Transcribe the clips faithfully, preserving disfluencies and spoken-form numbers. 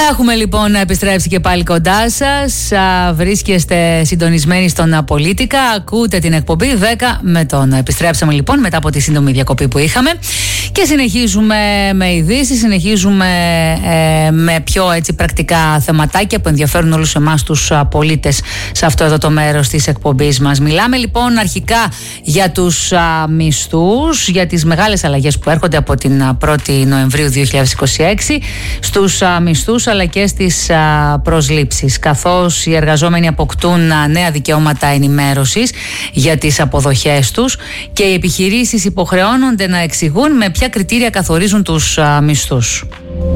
Έχουμε λοιπόν επιστρέψει και πάλι κοντά σας. Βρίσκεστε συντονισμένοι στον Πολίτικα. Ακούτε την εκπομπή δέκα με τον. Επιστρέψαμε λοιπόν μετά από τη σύντομη διακοπή που είχαμε και συνεχίζουμε με ειδήσεις, συνεχίζουμε ε, με πιο έτσι πρακτικά θεματάκια που ενδιαφέρουν όλους εμάς τους πολίτες σε αυτό εδώ το μέρος της εκπομπής μας. Μιλάμε λοιπόν αρχικά για τους α, μισθούς, για τις μεγάλες αλλαγές που έρχονται από την πρώτη Νοεμβρίου δύο χιλιάδες είκοσι έξι στους α, μισθούς αλλά και στις α, προσλήψεις, καθώς οι εργαζόμενοι αποκτούν α, νέα δικαιώματα ενημέρωσης για τις αποδοχές τους και οι επιχειρήσεις υποχρεώνονται να εξηγούν με ποια κριτήρια καθορίζουν τους α, μισθούς.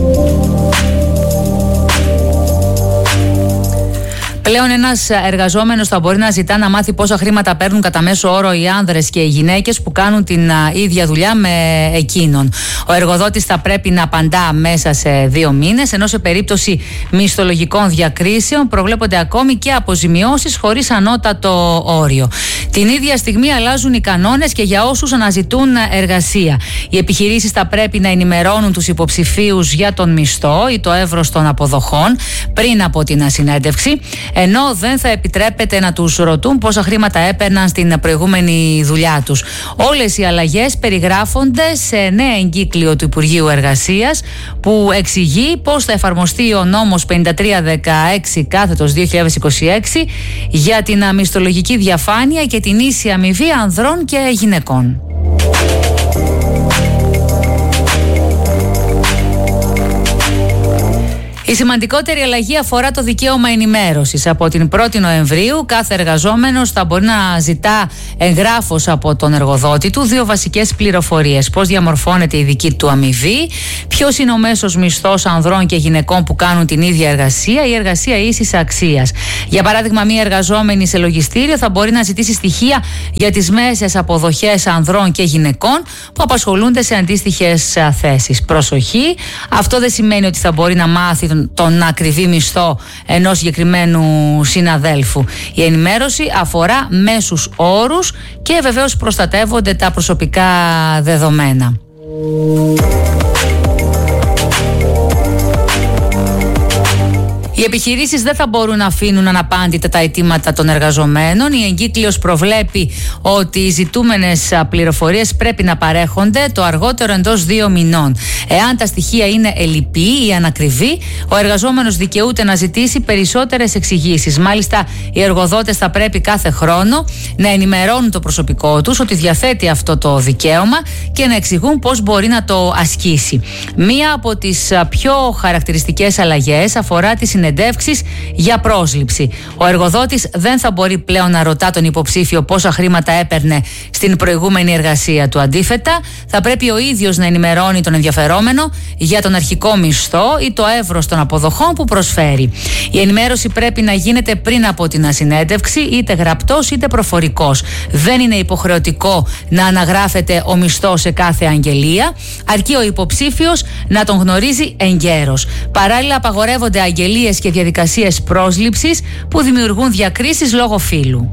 Πλέον ένας εργαζόμενος θα μπορεί να ζητά να μάθει πόσα χρήματα παίρνουν κατά μέσο όρο οι άνδρες και οι γυναίκες που κάνουν την α, ίδια δουλειά με εκείνον. Ο εργοδότης θα πρέπει να απαντά μέσα σε δύο μήνες, ενώ σε περίπτωση μισθολογικών διακρίσεων προβλέπονται ακόμη και αποζημιώσεις χωρίς ανώτατο όριο. Την ίδια στιγμή αλλάζουν οι κανόνες και για όσους αναζητούν εργασία. Οι επιχειρήσεις θα πρέπει να ενημερώνουν τους υποψηφίους για τον μισθό ή το εύρος των αποδοχών πριν από την συνέντευξη, ενώ δεν θα επιτρέπεται να τους ρωτούν πόσα χρήματα έπαιρναν στην προηγούμενη δουλειά τους. Όλες οι αλλαγές περιγράφονται σε νέα εγκύκλιο του Υπουργείου Εργασίας που εξηγεί πώς θα εφαρμοστεί ο νόμος πενήντα τρία δεκαέξι κάθετος δύο χιλιάδες είκοσι έξι για την μισθολογική διαφάνεια και την ίση αμοιβή ανδρών και γυναικών. Η σημαντικότερη αλλαγή αφορά το δικαίωμα ενημέρωσης. Από την πρώτη Νοεμβρίου κάθε εργαζόμενος θα μπορεί να ζητά εγγράφος από τον εργοδότη του δύο βασικές πληροφορίες: πώς διαμορφώνεται η δική του αμοιβή, ποιος είναι ο μέσος μισθός ανδρών και γυναικών που κάνουν την ίδια εργασία ή εργασία ίσης αξίας. Για παράδειγμα, μία εργαζόμενη σε λογιστήριο θα μπορεί να ζητήσει στοιχεία για τις μέσες αποδοχές ανδρών και γυναικών που απασχολούνται σε αντίστοιχες θέσεις. Προσοχή, αυτό δεν σημαίνει ότι θα μπορεί να μάθει τον ακριβή μισθό ενός συγκεκριμένου συναδέλφου. Η ενημέρωση αφορά μέσους όρους και βεβαίως προστατεύονται τα προσωπικά δεδομένα. Οι επιχειρήσεις δεν θα μπορούν να αφήνουν αναπάντητα τα αιτήματα των εργαζομένων. Η εγκύκλειος προβλέπει ότι οι ζητούμενες πληροφορίες πρέπει να παρέχονται το αργότερο εντός δύο μηνών. Εάν τα στοιχεία είναι ελλειπή ή ανακριβή, ο εργαζόμενος δικαιούται να ζητήσει περισσότερες εξηγήσεις. Μάλιστα, οι εργοδότες θα πρέπει κάθε χρόνο να ενημερώνουν το προσωπικό τους ότι διαθέτει αυτό το δικαίωμα και να εξηγούν πώς μπορεί να το ασκήσει. Μία από τις πιο χαρακτηριστικές αλλαγές αφορά τη συνέντευξη για πρόσληψη. Ο εργοδότης δεν θα μπορεί πλέον να ρωτά τον υποψήφιο πόσα χρήματα έπαιρνε στην προηγούμενη εργασία του. Αντίθετα, θα πρέπει ο ίδιος να ενημερώνει τον ενδιαφερόμενο για τον αρχικό μισθό ή το εύρος των αποδοχών που προσφέρει. Η ενημέρωση πρέπει να γίνεται πριν από την ασυνέντευξη, είτε γραπτός είτε προφορικός. Δεν είναι υποχρεωτικό να αναγράφεται ο μισθός σε κάθε αγγελία, αρκεί ο υποψήφιος να τον γνωρίζει εγκαίρως. Παράλληλα, απαγορεύονται αγγελίες και διαδικασίες πρόσληψης που δημιουργούν διακρίσεις λόγω φύλου.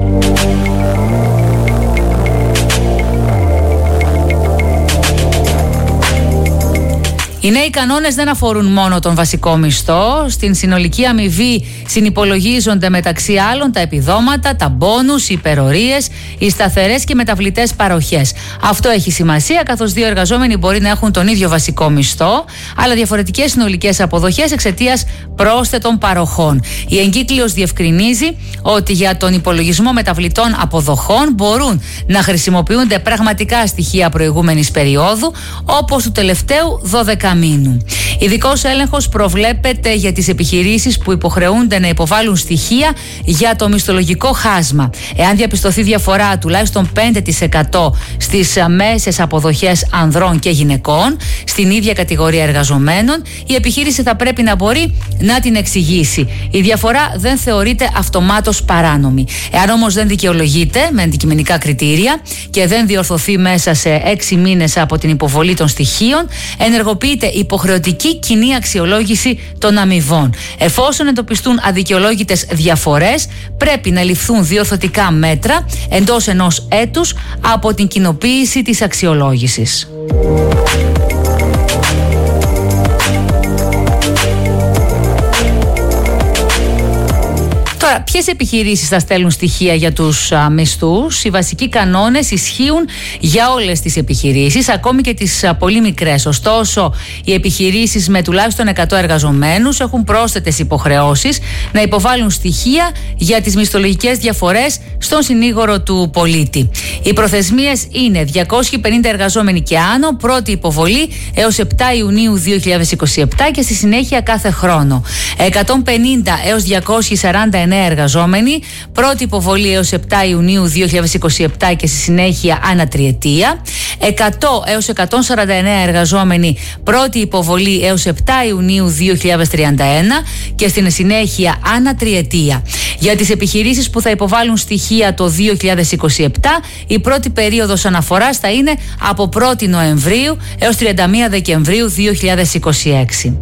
Οι νέοι κανόνες δεν αφορούν μόνο τον βασικό μισθό. Στην συνολική αμοιβή συνυπολογίζονται μεταξύ άλλων τα επιδόματα, τα μπόνους, οι υπερορίες, οι σταθερές και μεταβλητές παροχές. Αυτό έχει σημασία, καθώς δύο εργαζόμενοι μπορεί να έχουν τον ίδιο βασικό μισθό, αλλά διαφορετικές συνολικές αποδοχές εξαιτίας πρόσθετων παροχών. Η εγκύκλειος διευκρινίζει ότι για τον υπολογισμό μεταβλητών αποδοχών μπορούν να χρησιμοποιούνται πραγματικά στοιχεία προηγούμενης περίοδου, όπως του τελευταίου δώδεκα μήνου. Ειδικός έλεγχος προβλέπεται για τις επιχειρήσεις που υποχρεούνται να υποβάλουν στοιχεία για το μισθολογικό χάσμα. Εάν διαπιστωθεί διαφορά τουλάχιστον πέντε τοις εκατό στις μέσες αποδοχές ανδρών και γυναικών στην ίδια κατηγορία εργαζομένων, η επιχείρηση θα πρέπει να μπορεί να την εξηγήσει. Η διαφορά δεν θεωρείται αυτομάτως παράνομη. Εάν όμως δεν δικαιολογείται με αντικειμενικά κριτήρια και δεν διορθωθεί μέσα σε έξι μήνες από την υποβολή των στοιχείων, ενεργοποιείται υποχρεωτική κοινή αξιολόγηση των αμοιβών. Εφόσον εντοπιστούν αδικαιολόγητες διαφορές, πρέπει να ληφθούν διορθωτικά μέτρα εντός ενός έτους από την κοινοποίηση της αξιολόγησης. Τώρα, ποιες επιχειρήσεις θα στέλνουν στοιχεία για τους α, μισθούς? Οι βασικοί κανόνες ισχύουν για όλες τις επιχειρήσεις, ακόμη και τις α, πολύ μικρές. Ωστόσο, οι επιχειρήσεις με τουλάχιστον εκατό εργαζομένους έχουν πρόσθετες υποχρεώσεις να υποβάλουν στοιχεία για τις μισθολογικές διαφορές στον συνήγορο του πολίτη. Οι προθεσμίες είναι διακόσιοι πενήντα εργαζόμενοι και άνω, πρώτη υποβολή έως επτά Ιουνίου δύο χιλιάδες είκοσι επτά και στη συνέχεια κάθε χρόνο. εκατόν πενήντα έως διακόσιοι σαράντα εννέα εργαζόμενοι, πρώτη υποβολή έως επτά Ιουνίου δύο χιλιάδες είκοσι επτά και στη συνέχεια ανά τριετία. εκατό έως εκατόν σαράντα εννέα εργαζόμενοι, πρώτη υποβολή έως επτά Ιουνίου δύο χιλιάδες τριάντα ένα και στην συνέχεια ανά τριετία. Για τις επιχειρήσεις που θα υποβάλουν στοιχεία το δύο χιλιάδες είκοσι επτά, η πρώτη περίοδος αναφοράς θα είναι από πρώτη Νοεμβρίου έως τριάντα μία Δεκεμβρίου δύο χιλιάδες είκοσι έξι.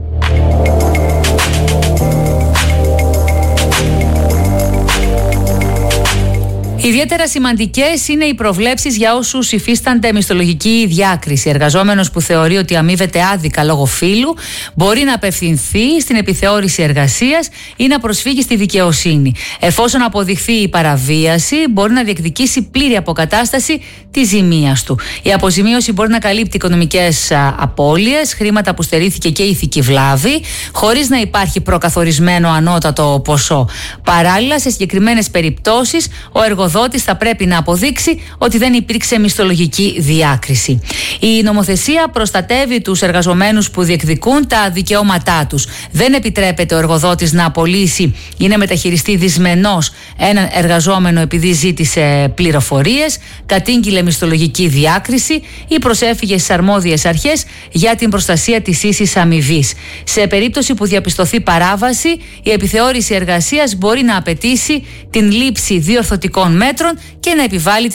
Ιδιαίτερα σημαντικές είναι οι προβλέψεις για όσους υφίστανται μισθολογική διάκριση. Εργαζόμενος που θεωρεί ότι αμείβεται άδικα λόγω φύλου μπορεί να απευθυνθεί στην επιθεώρηση εργασίας ή να προσφύγει στη δικαιοσύνη. Εφόσον αποδειχθεί η παραβίαση, μπορεί να διεκδικήσει πλήρη αποκατάσταση της ζημίας του. Η αποζημίωση μπορεί να καλύπτει οικονομικές απώλειες, χρήματα που στερήθηκε και ηθική βλάβη, χωρίς να υπάρχει προκαθορισμένο ανώτατο ποσό. Παράλληλα, σε συγκεκριμένες περιπτώσεις, ο εργοδότης θα πρέπει να αποδείξει ότι δεν υπήρξε μισθολογική διάκριση. Η νομοθεσία προστατεύει τους εργαζομένους που διεκδικούν τα δικαιώματά τους. Δεν επιτρέπεται ο εργοδότης να απολύσει ή να μεταχειριστεί δυσμενώς έναν εργαζόμενο επειδή ζήτησε πληροφορίες, κατήγγειλε μισθολογική διάκριση ή προσέφυγε στις αρμόδιες αρχές για την προστασία της ίσης αμοιβής. Σε περίπτωση που διαπιστωθεί παράβαση, η επιθεώρηση εργασίας μπορεί να απαιτήσει την λήψη διορθωτικών μέτρων και να επιβάλλει